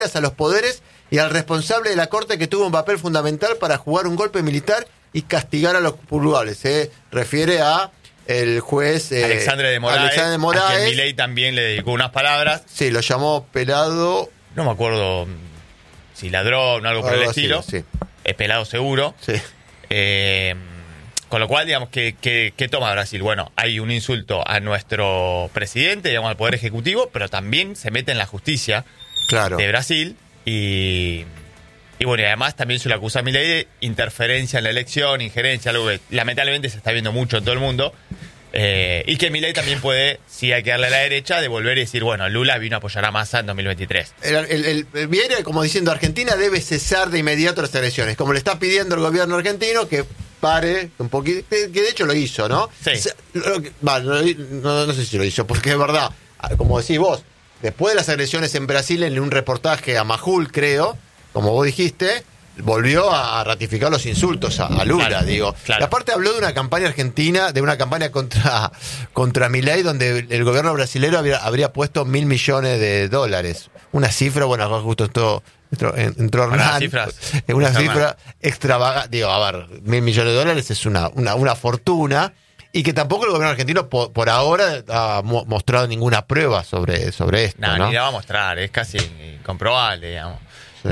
a los poderes y al responsable de la corte que tuvo un papel fundamental para jugar un golpe militar y castigar a los culpables. Se refiere a el juez Alexandre de Moraes, a quien Milei también le dedicó unas palabras. Sí, lo llamó pelado. No me acuerdo si ladrón o algo por el estilo. Así, sí. Es pelado seguro. Sí. Con lo cual, digamos, ¿qué toma Brasil? Bueno, hay un insulto a nuestro presidente, digamos, al Poder Ejecutivo, pero también se mete en la justicia de Brasil y bueno, y además también se le acusa a Milei de interferencia en la elección, injerencia, algo que lamentablemente se está viendo mucho en todo el mundo. Y que Milei también puede, si hay que darle a la derecha, devolver y decir, bueno, Lula vino a apoyar a Massa en 2023. Viene como diciendo, Argentina debe cesar de inmediato las elecciones, como le está pidiendo el gobierno argentino que pare un poquito, que de hecho lo hizo, ¿no? Sí. No sé si lo hizo, porque es verdad, como decís vos, después de las agresiones en Brasil, en un reportaje a Majul, creo, como vos dijiste, volvió a ratificar los insultos a Lula, claro, digo. Claro. Y aparte habló de una campaña argentina, de una campaña contra Milei, donde el gobierno brasilero habría puesto $1.000 millones. Una cifra, bueno, acá justo entró Hernán. Es una cifra extravagante. Digo, a ver, $1.000 millones es una fortuna. Y que tampoco el gobierno argentino por ahora ha mostrado ninguna prueba sobre esto, ¿no? Ni la va a mostrar, es casi incomprobable, digamos. Sí.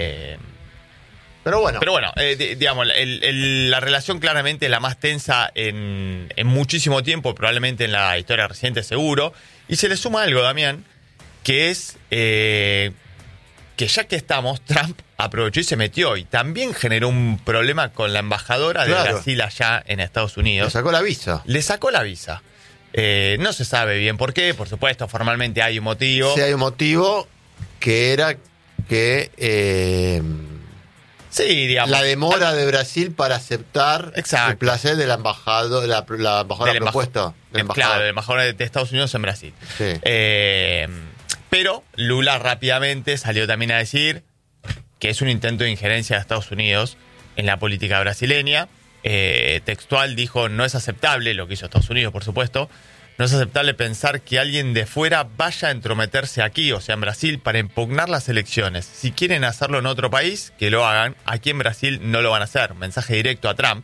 Pero bueno, digamos, la relación claramente es la más tensa en muchísimo tiempo, probablemente en la historia reciente seguro. Y se le suma algo, Damián, que es que ya que estamos, Trump aprovechó y se metió y también generó un problema con la embajadora de Brasil allá en Estados Unidos. Le sacó la visa. No se sabe bien por qué, por supuesto, formalmente hay un motivo. Sí, hay un motivo que era que... sí, digamos, la demora de Brasil para aceptar el placer del embajador, la embajadora propuesta. Claro, el embajador de Estados Unidos en Brasil. Sí. Pero Lula rápidamente salió también a decir que es un intento de injerencia de Estados Unidos en la política brasileña. Textual dijo, no es aceptable, lo que hizo Estados Unidos, por supuesto, no es aceptable pensar que alguien de fuera vaya a entrometerse aquí, o sea, en Brasil, para impugnar las elecciones. Si quieren hacerlo en otro país, que lo hagan. Aquí en Brasil no lo van a hacer. Mensaje directo a Trump.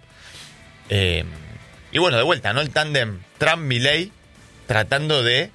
Y bueno, de vuelta, ¿no? El tándem Trump-Milei tratando de,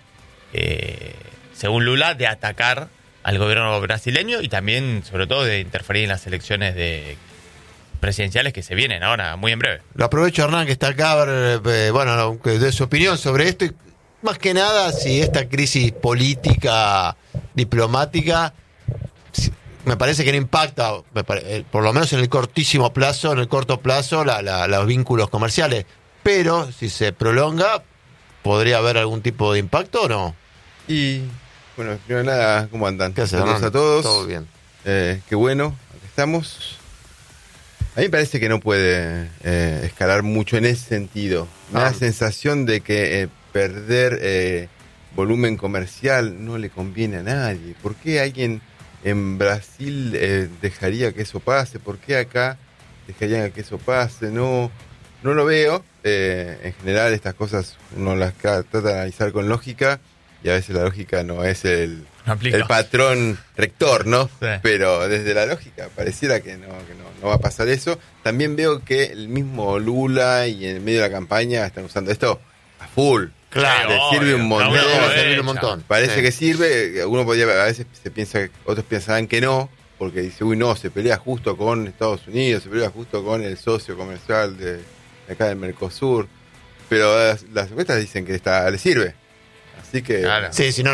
según Lula, de atacar al gobierno brasileño y también, sobre todo, de interferir en las elecciones presidenciales que se vienen ahora, muy en breve. Lo aprovecho, Hernán, que está acá, que dé su opinión sobre esto y más que nada si esta crisis política, diplomática, me parece que no impacta, por lo menos en el corto plazo, los vínculos comerciales, pero si se prolonga, ¿podría haber algún tipo de impacto o no? Y, bueno, primero nada, ¿cómo andan? ¿Qué haces, saludos a todos. Todo bien. Qué bueno, aquí estamos. A mí me parece que no puede escalar mucho en ese sentido. Me da la sensación de que perder volumen comercial no le conviene a nadie. ¿Por qué alguien en Brasil dejaría que eso pase? ¿Por qué acá dejarían que eso pase? No lo veo. En general estas cosas uno las trata de analizar con lógica y a veces la lógica no es el patrón rector, ¿no? Sí. Pero desde la lógica pareciera que no va a pasar eso. También veo que el mismo Lula y en medio de la campaña están usando esto a full. Claro, sirve un montón. Sirve un montón. Parece que sirve. Uno podría, a veces se piensa, otros pensarán que no, porque dice, se pelea justo con Estados Unidos, se pelea justo con el socio comercial de acá del Mercosur. Pero las encuestas dicen que le sirve. Así que... Claro. Sí, si no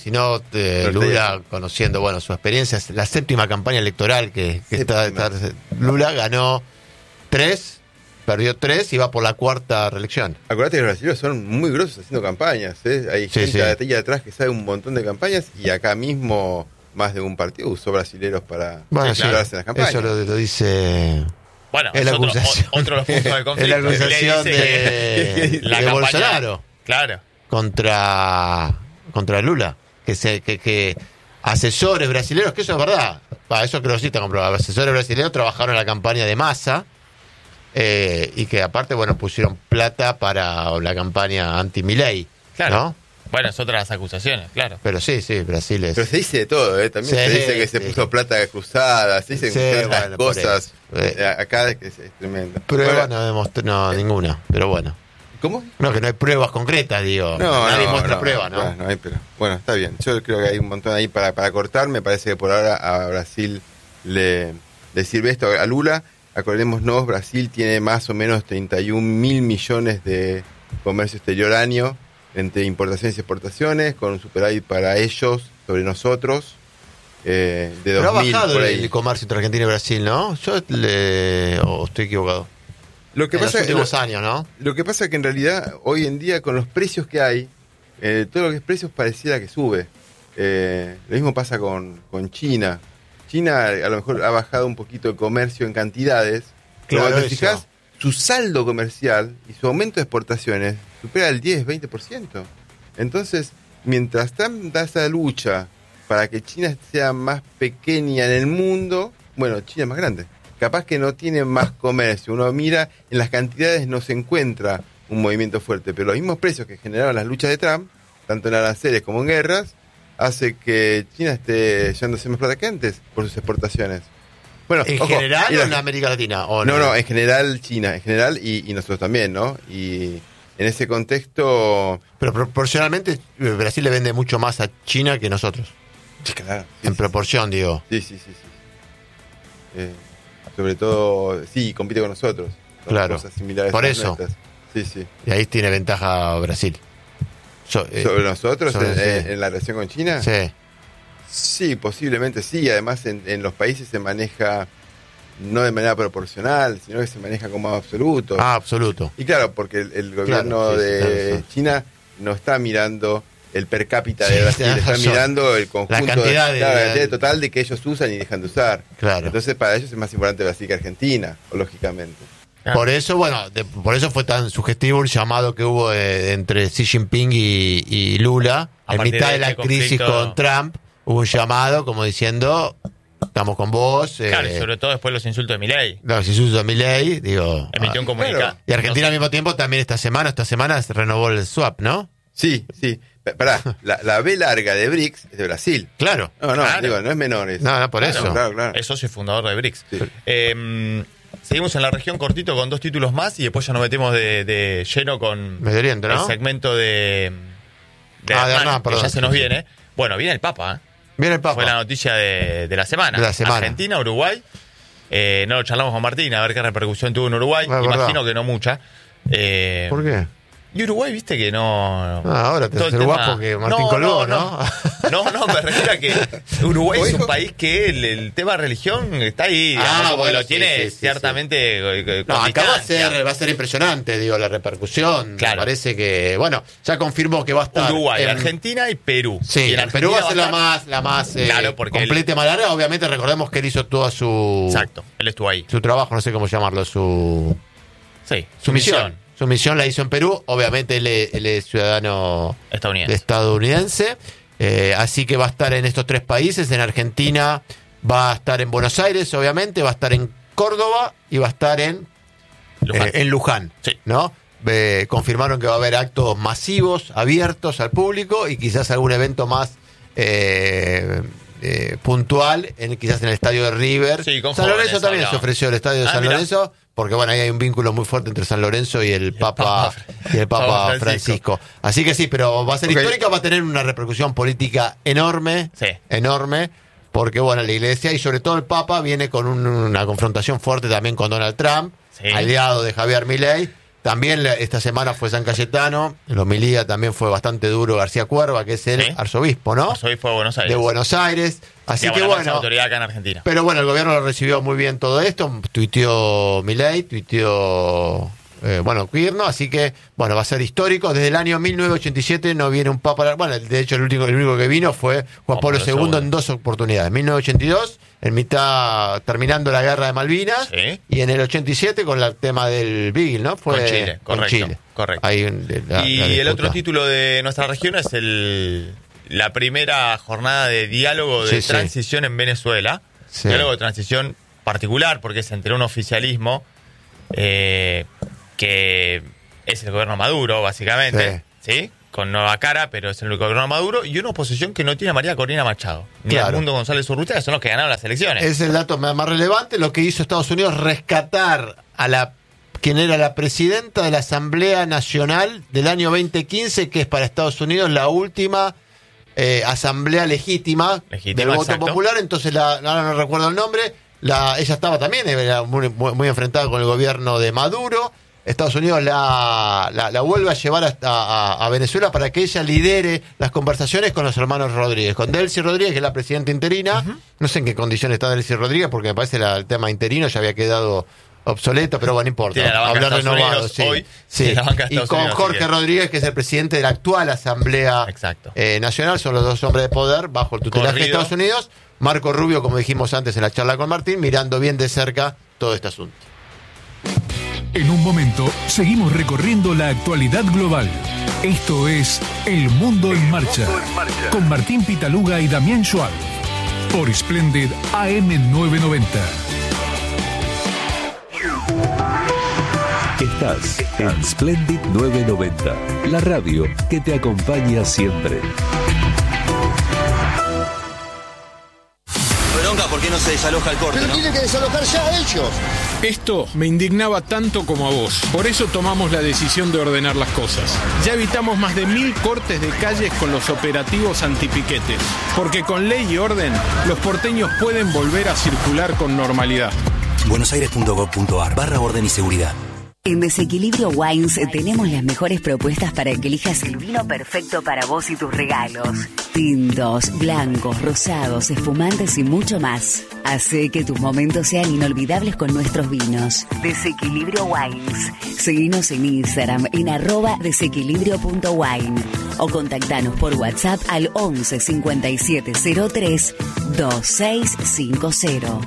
Lula, conociendo su experiencia, es la séptima campaña electoral que está Lula ganó 3, perdió 3 y va por la cuarta reelección. Acordate que los brasileños son muy grosos haciendo campañas, ¿eh? Hay gente allá atrás que sabe un montón de campañas y acá mismo más de un partido usó brasileros para ayudarse en las campañas. Eso lo dice... Bueno, es otro de los puntos de conflicto. Es la acusación de Bolsonaro. Claro. Contra Lula. Que asesores brasileños, que eso es verdad. Eso creo que sí está comprobado. Asesores brasileños trabajaron en la campaña de Massa y que aparte, pusieron plata para la campaña anti-Milei. Claro. ¿No? Bueno, es otra de las acusaciones, claro. Pero sí, Brasil es... Pero se dice de todo, ¿eh? También se dice que se puso plata cruzada, se dicen tantas cosas. Acá es tremendo. Pruebas no demostró ninguna, pero bueno. ¿Cómo? No, que no hay pruebas concretas, digo. Nadie muestra pruebas, ¿no? No hay, pero bueno, está bien. Yo creo que hay un montón ahí para cortar. Me parece que por ahora a Brasil le sirve esto. A Lula, acordémonos, Brasil tiene más o menos 31.000 millones de comercio exterior año entre importaciones y exportaciones, con un superávit para ellos sobre nosotros de 2.000. Pero ha bajado el comercio entre Argentina y Brasil, ¿no? Yo estoy equivocado. Lo que en pasa, los últimos años, ¿no? Lo que pasa es que en realidad hoy en día con los precios que hay, todo lo que es precios pareciera que sube. Lo mismo pasa con China. China a lo mejor ha bajado un poquito el comercio en cantidades. Pero Claro, cuando te fijas, su saldo comercial y su aumento de exportaciones supera el 10-20%. Entonces, mientras Trump da esa lucha para que China sea más pequeña en el mundo, bueno, China es más grande. Capaz que no tiene más comercio. Uno mira, en las cantidades no se encuentra un movimiento fuerte, pero los mismos precios que generaron las luchas de Trump, tanto en aranceles como en guerras, hace que China esté llevándose más plata que antes por sus exportaportaciones. Bueno, ¿En general o en América Latina? ¿O no, en general China, en general y nosotros también, ¿no? Y en ese contexto... Pero proporcionalmente Brasil le vende mucho más a China que nosotros. Sí, claro. En proporción, digo. Sí. Sobre todo, sí, compite con nosotros. Son claro. Cosas similares por a eso. nuestras. Sí. Y ahí tiene ventaja Brasil. ¿Sobre nosotros en la relación con China? Sí. Sí, posiblemente sí. Además, en los países se maneja no de manera proporcional, sino que se maneja como absoluto. Absoluto. Y claro, porque el gobierno de China no está mirando el per cápita de Brasil, está mirando el conjunto, la cantidad de total de que ellos usan y dejan de usar. Claro. Entonces, para ellos es más importante Brasil que Argentina, lógicamente. Por eso, por eso fue tan sugestivo el llamado que hubo entre Xi Jinping y Lula. En mitad de la crisis con Trump, hubo un llamado como diciendo, estamos con vos. Claro, y sobre todo después los insultos de Milei. Los insultos de Milei, digo. Emitió un comunicado. Claro. Y Argentina al mismo tiempo también esta semana se renovó el swap, ¿no? Sí. Pará, la B larga de BRICS es de Brasil. Claro. Digo, no es menor. No, por eso. Claro. Es socio fundador de BRICS. Sí. Seguimos en la región cortito con 2 títulos más y después ya nos metemos de lleno con Medio Oriente, ¿no? el segmento de Hernán, que ya se nos viene. Bueno, viene el Papa. Viene el Papa. Fue la noticia de la semana. Argentina, Uruguay. No lo charlamos con Martín a ver qué repercusión tuvo en Uruguay. Imagino que no mucha. ¿Por qué? Y Uruguay, viste que no... ahora te hace guapo que Martín Colbó, ¿no? No, me refiero a que Uruguay es un país que el tema religión está ahí, digamos, lo tiene ciertamente... No, acá va a ser impresionante, digo, la repercusión. Claro. Me parece que, ya confirmó que va a estar... Uruguay, Argentina y Perú. Sí, y Perú va a ser la más claro, completa y más larga. Obviamente recordemos que él hizo toda su... Exacto, él estuvo ahí. Su trabajo, no sé cómo llamarlo, su misión. Su misión la hizo en Perú, obviamente él es ciudadano estadounidense, así que va a estar en estos 3 países. En Argentina va a estar en Buenos Aires, obviamente, va a estar en Córdoba y va a estar en Luján, sí. ¿no? Confirmaron que va a haber actos masivos, abiertos al público y quizás algún evento más puntual, quizás en el estadio de River. Sí, San Lorenzo también se ofreció, el estadio de San Lorenzo, porque ahí hay un vínculo muy fuerte entre San Lorenzo y el Papa Francisco. Así que sí, pero va a ser histórica, va a tener una repercusión política enorme, porque la iglesia y sobre todo el Papa viene con una confrontación fuerte también con Donald Trump, aliado de Javier Milei. También esta semana fue San Cayetano, en la homilía también fue bastante duro García Cuerva, que es el arzobispo, ¿no? Arzobispo de Buenos Aires. De Buenos Aires. Así que autoridad acá en Argentina. Pero el gobierno lo recibió muy bien todo esto. Tuiteó Milei, tuiteó Quirno, así que va a ser histórico. Desde el año 1987 no viene un papa. De hecho el único que vino fue Juan Pablo II en 2 oportunidades. En 1982, terminando la guerra de Malvinas, y en el 87 con el tema del Beagle, ¿no? Fue con Chile, correcto. Ahí, el otro título de nuestra región es la primera jornada de diálogo de transición en Venezuela. Diálogo de transición particular porque es entre un oficialismo que es el gobierno Maduro, básicamente, ¿sí? con nueva cara, pero es el gobierno de Maduro, y una oposición que no tiene a María Corina Machado, ni a Edmundo González Urrutia, que son los que ganaron las elecciones. Es el dato más relevante. Lo que hizo Estados Unidos, rescatar a quien era la presidenta de la Asamblea Nacional del año 2015, que es para Estados Unidos la última asamblea legítima del voto exacto. popular. Entonces, ahora no recuerdo el nombre, ella estaba también era muy enfrentada con el gobierno de Maduro. Estados Unidos la vuelve a llevar a Venezuela para que ella lidere las conversaciones con los hermanos Rodríguez, con Delcy Rodríguez, que es la presidenta interina. No sé en qué condiciones está Delcy Rodríguez, porque me parece el tema interino ya había quedado obsoleto, pero bueno, no importa. Hablar renovado, sí. Hoy, sí. Y con Jorge Rodríguez, que es el presidente de la actual Asamblea Nacional, son los dos hombres de poder bajo el tutelaje de Estados Unidos. Marco Rubio, como dijimos antes en la charla con Martín, mirando bien de cerca todo este asunto. En un momento, seguimos recorriendo la actualidad global. Esto es El Mundo en Marcha, con Martín Pitaluga y Damián Schwab, por Splendid AM990. Estás en Splendid 990, la radio que te acompaña siempre. Bronca, ¿por qué no se desaloja el corte? Pero tienen que desalojar ya ellos. Esto me indignaba tanto como a vos. Por eso tomamos la decisión de ordenar las cosas. Ya evitamos más de 1000 cortes de calles con los operativos antipiquetes. Porque con ley y orden, los porteños pueden volver a circular con normalidad. buenosaires.gov.ar/orden y seguridad. En Desequilibrio Wines tenemos las mejores propuestas para que elijas el vino perfecto para vos y tus regalos. Tintos, blancos, rosados, espumantes y mucho más. Hace que tus momentos sean inolvidables con nuestros vinos. Desequilibrio Wines. Seguinos en Instagram en @desequilibrio.wine o contactanos por WhatsApp al 11 57 03 2650.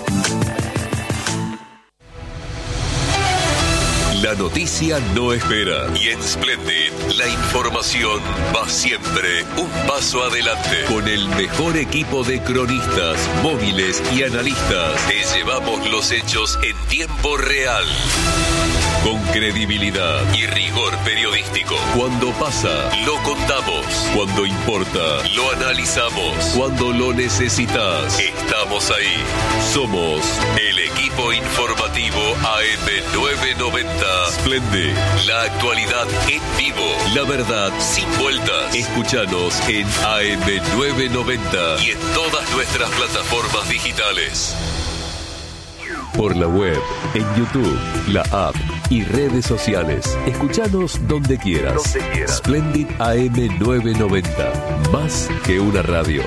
La noticia no espera y en Splendid la información va siempre un paso adelante. Con el mejor equipo de cronistas, móviles y analistas, te llevamos los hechos en tiempo real. Con credibilidad y rigor periodístico. Cuando pasa, lo contamos. Cuando importa, lo analizamos. Cuando lo necesitas, estamos ahí. Somos el equipo informativo AM990. Splendid, la actualidad en vivo. La verdad sin vueltas. Escúchanos en AM990 y en todas nuestras plataformas digitales. Por la web, en YouTube, la app y redes sociales. Escúchanos donde quieras. Splendid AM990. Más que una radio.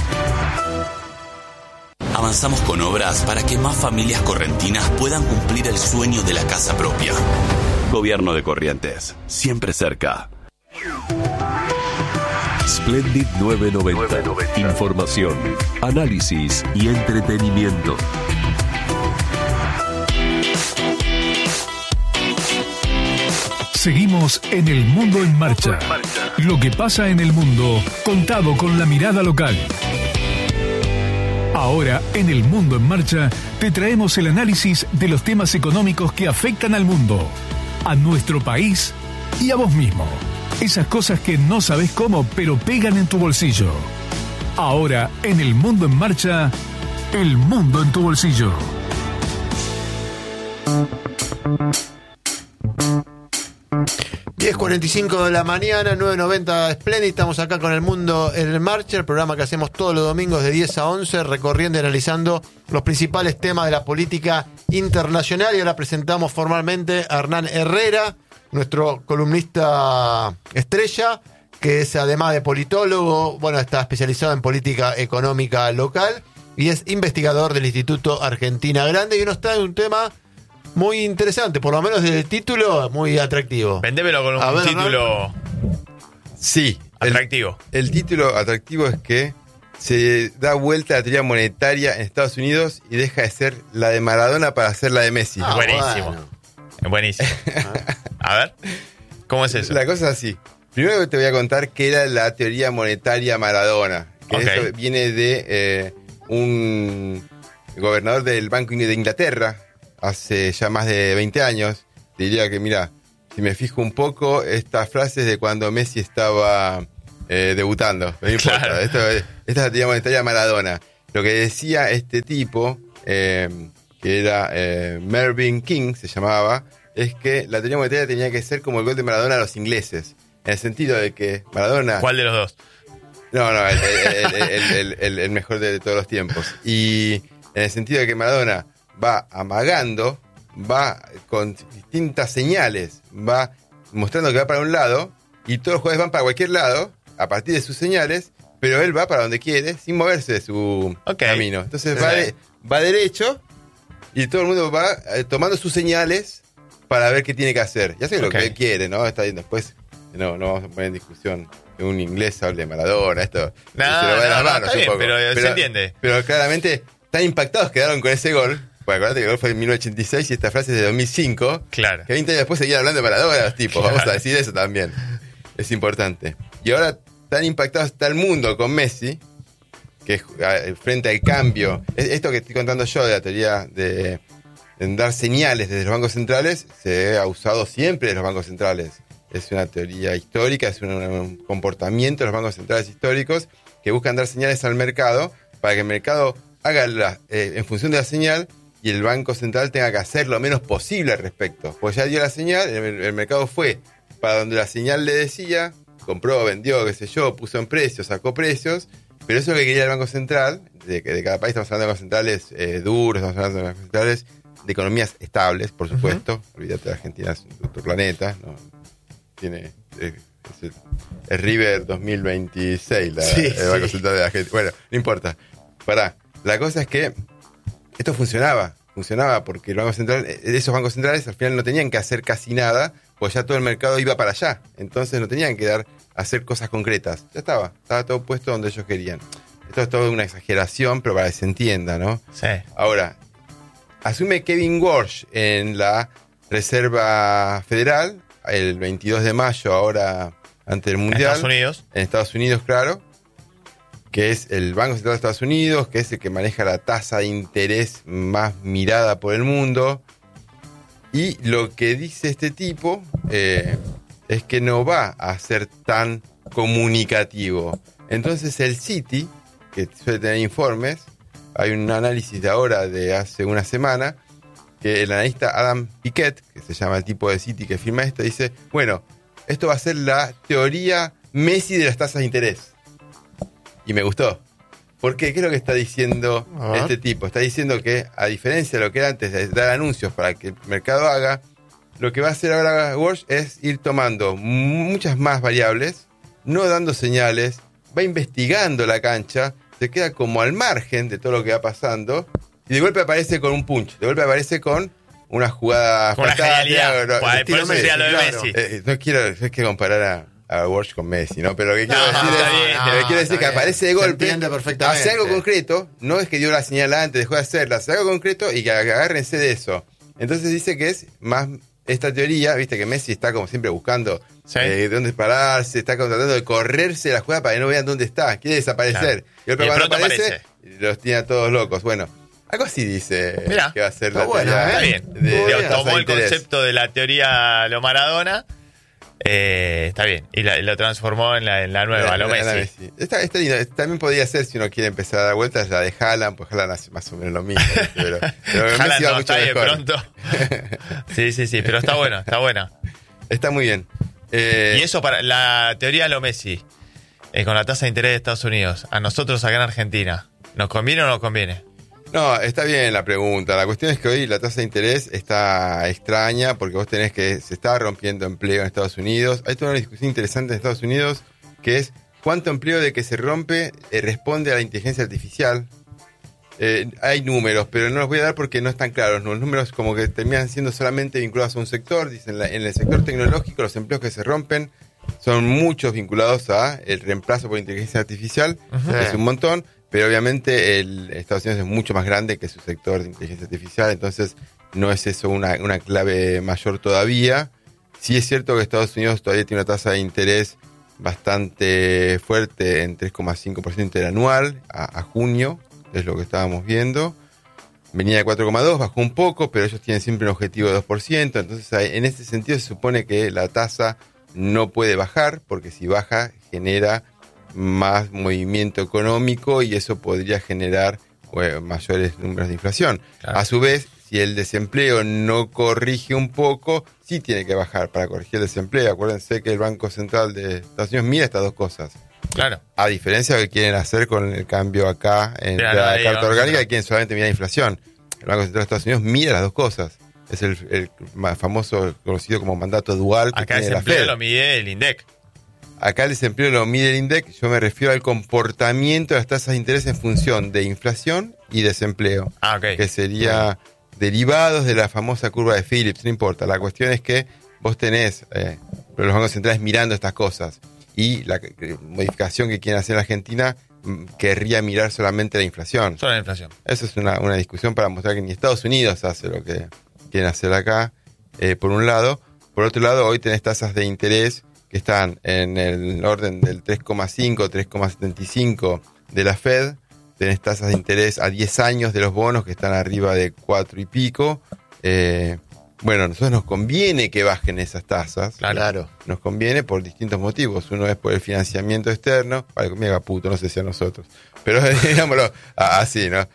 Avanzamos con obras para que más familias correntinas puedan cumplir el sueño de la casa propia. Gobierno de Corrientes. Siempre cerca. Splendid 990. Información, análisis y entretenimiento. Seguimos en El Mundo en Marcha. Lo que pasa en el mundo, contado con la mirada local. Ahora, en El Mundo en Marcha, te traemos el análisis de los temas económicos que afectan al mundo, a nuestro país y a vos mismo. Esas cosas que no sabés cómo, pero pegan en tu bolsillo. Ahora, en El Mundo en Marcha, El Mundo en tu bolsillo. 10:45 de la mañana, 9:90 Splendid. Estamos acá con El Mundo en Marcha, el programa que hacemos todos los domingos de 10 a 11, recorriendo y analizando los principales temas de la política internacional. Y ahora presentamos formalmente a Hernán Herrera, nuestro columnista estrella, que es, además de politólogo, está especializado en política económica local y es investigador del Instituto Argentina Grande, y nos trae un tema muy interesante, por lo menos desde el título, muy atractivo. Vendémelo con un título. Sí, atractivo. El título atractivo es que se da vuelta la teoría monetaria en Estados Unidos y deja de ser la de Maradona para ser la de Messi. Buenísimo. Buenísimo. A ver, ¿cómo es eso? La cosa es así. Primero te voy a contar qué era la teoría monetaria Maradona. Que eso viene de un gobernador del Banco de Inglaterra, hace ya más de 20 años. Diría que, mira, si me fijo un poco, estas frases de cuando Messi estaba debutando. No importa. Claro. Esta digamos, la historia de Maradona. Lo que decía este tipo, que era Mervyn King, se llamaba, es que la teoría monetaria tenía que ser como el gol de Maradona a los ingleses. En el sentido de que Maradona... ¿Cuál de los dos? No, el mejor de todos los tiempos. Y en el sentido de que Maradona va amagando, va con distintas señales, va mostrando que va para un lado, y todos los jugadores van para cualquier lado, a partir de sus señales, pero él va para donde quiere, sin moverse de su camino. Entonces va derecho, y todo el mundo va tomando sus señales para ver qué tiene que hacer. Y hace lo que él quiere, ¿no? Está bien, después no vamos a poner en discusión que un inglés hable de Maradona, esto se lo va de las manos un poco. Pero se entiende. Pero claramente tan impactados quedaron con ese gol. Porque acuérdate que el gol fue en 1986 y esta frase es de 2005. Claro. Que 20 años después seguían hablando de Maradona los tipos. Claro. Vamos a decir eso también. Es importante. Y ahora tan impactado está el mundo con Messi, que frente al cambio. Esto que estoy contando yo de la teoría de dar señales desde los bancos centrales, se ha usado siempre de los bancos centrales. Es una teoría histórica, es un comportamiento de los bancos centrales históricos que buscan dar señales al mercado para que el mercado haga en función de la señal y el Banco Central tenga que hacer lo menos posible al respecto. Pues ya dio la señal, el mercado fue para donde la señal le decía, compró, vendió, qué sé yo, puso en precios, sacó precios, pero eso es lo que quería el Banco Central, de cada país. Estamos hablando de bancos centrales duros, estamos hablando de bancos centrales de economías estables, por supuesto. Olvídate de Argentina, es otro planeta, ¿no? Tiene el River 2026, el Banco Central de la Argentina. Bueno, no importa. La cosa es que esto funcionaba porque el Banco Central, esos bancos centrales al final no tenían que hacer casi nada, pues ya todo el mercado iba para allá. Entonces no tenían que hacer cosas concretas. Ya estaba todo puesto donde ellos querían. Esto es todo una exageración, pero para que se entienda, ¿no? Sí. Ahora, asume Kevin Walsh en la Reserva Federal el 22 de mayo, ahora ante el Mundial. ¿En Estados Unidos? En Estados Unidos, claro. Que es el Banco Central de Estados Unidos, que es el que maneja la tasa de interés más mirada por el mundo. Y lo que dice este tipo es que no va a ser tan comunicativo. Entonces el Citi, que suele tener informes, hay un análisis de ahora de hace una semana, que el analista Adam Piquet, que se llama el tipo de Citi que firma esto, dice, bueno, esto va a ser la teoría Messi de las tasas de interés. Y me gustó. ¿Por qué? ¿Qué es lo que está diciendo este tipo? Está diciendo que, a diferencia de lo que era antes de dar anuncios para que el mercado haga, lo que va a hacer ahora Walsh es ir tomando muchas más variables, no dando señales, va investigando la cancha, se queda como al margen de todo lo que va pasando, y de golpe aparece con un punch, de golpe aparece con una jugada con fantástica. Una genialidad. Por eso sería lo de Messi. No quiero comparar a Walsh con Messi, ¿no? Pero lo que quiero decir es que aparece de golpe, hace algo concreto, no es que dio la señal antes, dejó de hacerla, hace algo concreto y que agárrense de eso. Entonces dice que es más esta teoría, viste que Messi está como siempre buscando dónde pararse, está tratando de correrse la jugada para que no vean dónde está, quiere desaparecer. Claro. Y cuando aparece, los tiene a todos locos. Bueno, algo así dice que va a ser la teoría. Está bien. Tomó el concepto de la teoría lo Maradona. Está bien. Y lo transformó en la nueva, lo Messi. Está lindo. También podría ser, si uno quiere empezar a dar vueltas, la de Haaland, pues Haaland hace más o menos lo mismo. Pero Haaland no está bien pronto. Sí, pero está buena. Está muy bien. Y eso para la teoría lo Messi, con la tasa de interés de Estados Unidos, a nosotros acá en Argentina, ¿nos conviene o no nos conviene? No, está bien la pregunta. La cuestión es que hoy la tasa de interés está extraña porque vos tenés que se está rompiendo empleo en Estados Unidos. Hay toda una discusión interesante en Estados Unidos que es cuánto empleo de que se rompe responde a la inteligencia artificial. Hay números, pero no los voy a dar porque no están claros. Los números como que terminan siendo solamente vinculados a un sector. Dicen en el sector tecnológico los empleos que se rompen son muchos vinculados a el reemplazo por inteligencia artificial. Es un montón. Pero obviamente Estados Unidos es mucho más grande que su sector de inteligencia artificial, entonces no es eso una clave mayor todavía. Sí es cierto que Estados Unidos todavía tiene una tasa de interés bastante fuerte en 3,5% interanual a junio, es lo que estábamos viendo. venía de 4,2, bajó un poco, pero ellos tienen siempre un objetivo de 2%. Entonces, en ese sentido se supone que la tasa no puede bajar, porque si baja genera más movimiento económico y eso podría generar mayores números de inflación. Claro. A su vez, si el desempleo no corrige un poco, sí tiene que bajar para corregir el desempleo. Acuérdense que el Banco Central de Estados Unidos mira estas dos cosas. Claro. A diferencia de lo que quieren hacer con el cambio acá en la Carta Orgánica, que quieren solamente mirar inflación. El Banco Central de Estados Unidos mira las dos cosas. Es el famoso, conocido como mandato dual. Que acá el tiene desempleo la Fed. lo mide el INDEC. Acá el desempleo lo mide el INDEC. Yo me refiero al comportamiento de las tasas de interés en función de inflación y desempleo. Okay. Que sería derivados de la famosa curva de Phillips. No importa. La cuestión es que vos tenés los bancos centrales mirando estas cosas. Y la modificación que quieren hacer en Argentina querría mirar solamente la inflación. Solo la inflación. Eso es una discusión para mostrar que ni Estados Unidos hace lo que quieren hacer acá, por un lado. Por otro lado, hoy tenés tasas de interés que están en el orden del 3,5, 3,75 de la Fed. Tenés tasas de interés a 10 años de los bonos que están arriba de 4 y pico. Bueno, a nosotros nos conviene que bajen esas tasas. Claro. Nos conviene por distintos motivos. Uno es por el financiamiento externo. Vale, mega puto, no sé si a nosotros. Pero digámoslo así, ¿no?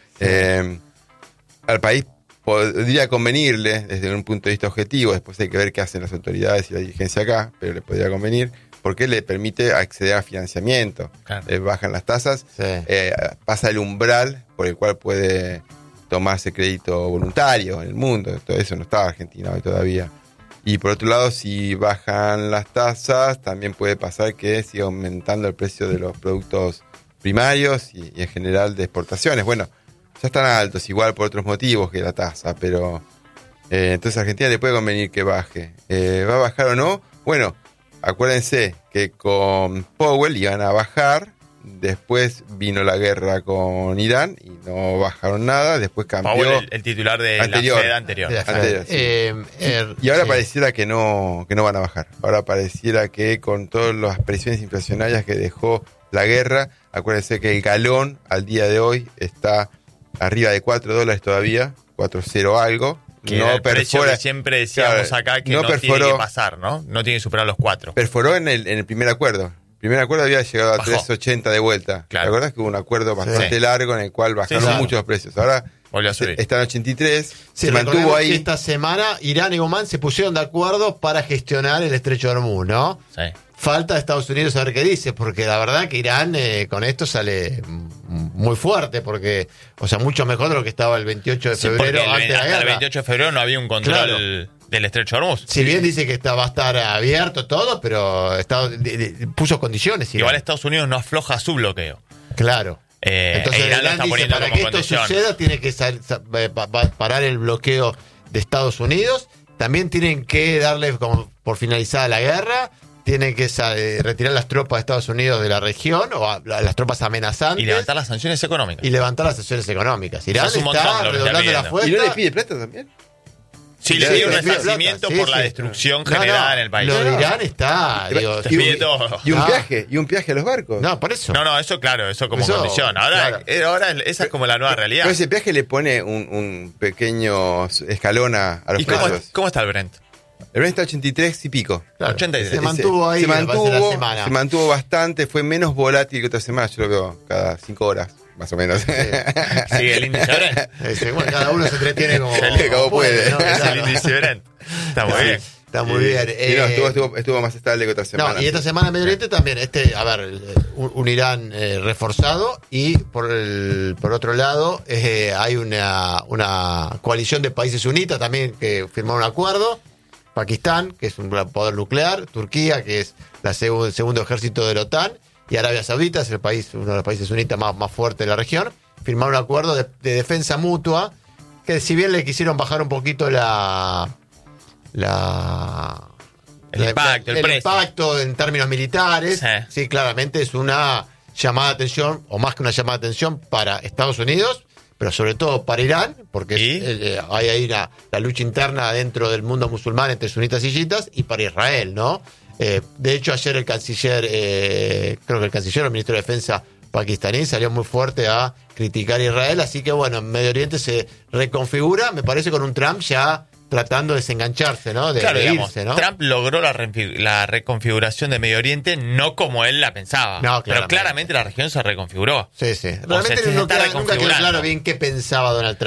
Al país podría convenirle desde un punto de vista objetivo. Después hay que ver qué hacen las autoridades y la dirigencia acá. Pero le podría convenir porque le permite acceder a financiamiento. Claro. Bajan las tasas. Sí. Pasa el umbral por el cual puede tomarse crédito voluntario en el mundo. Todo eso no está en Argentina hoy todavía. Y por otro lado, si bajan las tasas, también puede pasar que siga aumentando el precio de los productos primarios y en general de exportaciones. Bueno, ya están altos, igual por otros motivos que la tasa, pero entonces a Argentina le puede convenir que baje. ¿Va a bajar o no? Bueno, acuérdense que con Powell iban a bajar. Después vino la guerra con Irán y no bajaron nada. Después cambió. Powell, el titular de la Fed anterior. Sí. Y ahora pareciera que no van a bajar. Ahora pareciera que con todas las presiones inflacionarias que dejó la guerra, acuérdense que el galón al día de hoy está arriba de $4 todavía, 4.0 algo. Que no el precio que siempre decíamos acá que no tiene que pasar, ¿no? No tiene que superar los 4. Perforó en el primer acuerdo. El primer acuerdo había llegado a 3.80 de vuelta. Claro. ¿Te acuerdas que hubo un acuerdo bastante largo en el cual bajaron mucho los precios? Ahora está en 83. Se mantuvo ahí. Esta semana Irán y Omán se pusieron de acuerdo para gestionar el estrecho de Hormuz, ¿no? Sí. Falta de Estados Unidos a ver qué dice, porque la verdad que Irán con esto sale muy fuerte, porque, o sea, mucho mejor de lo que estaba el 28 de febrero antes de la guerra. El 28 de febrero no había un control del estrecho de Hormuz. Si bien dice que va a estar abierto todo, pero puso condiciones. Igual Estados Unidos no afloja su bloqueo. Claro. Entonces Irán lo dice, para que esto suceda tiene que parar el bloqueo de Estados Unidos. También tienen que darle como por finalizada la guerra. Tienen que retirar las tropas de Estados Unidos de la región o las tropas amenazantes. Y levantar las sanciones económicas. Irán está redoblando la fuerza. ¿Y no le pide plata también? Sí, le pide un resarcimiento por la destrucción generada en el país. Lo de Irán está... Y un peaje a los barcos. No, por eso. No, eso claro, eso como condición. Ahora esa es como la nueva realidad. Pero ese peaje le pone un pequeño escalón a los precios. ¿Cómo está el Brent? El Brent está 83 y pico. Claro, 83. Se mantuvo ahí. Se mantuvo bastante, fue menos volátil que otra semana. Yo lo veo cada 5 horas, más o menos. Sigue el índice Brent. Bueno, cada uno se entretiene como puede. ¿no? Es el índice Brent. Está muy bien. Está muy bien. Estuvo más estable que otra semana. No, y esta semana en Medio Oriente también, un Irán reforzado y por otro lado hay una coalición de países sunitas también que firmaron un acuerdo. Pakistán, que es un poder nuclear, Turquía, que es el segundo ejército de la OTAN, y Arabia Saudita, es uno de los países sunitas más fuertes de la región, firmaron un acuerdo de defensa mutua, que si bien le quisieron bajar un poquito el impacto en términos militares, sí, claramente es una llamada de atención, o más que una llamada de atención para Estados Unidos, pero sobre todo para Irán, porque hay ahí la lucha interna dentro del mundo musulmán entre sunitas y chiitas, y para Israel, ¿no? De hecho, ayer el canciller, creo que el canciller o el ministro de Defensa pakistaní, salió muy fuerte a criticar a Israel, así que bueno, en Medio Oriente se reconfigura, me parece, con un Trump ya tratando de desengancharse, ¿no? Claro, digamos, irse, ¿no? Trump logró la reconfiguración de Medio Oriente no como él la pensaba, No, pero claramente la región se reconfiguró. Sí, sí. O sea, Realmente se nunca está quedó reconfigurando. claro bien qué pensaba Donald Trump.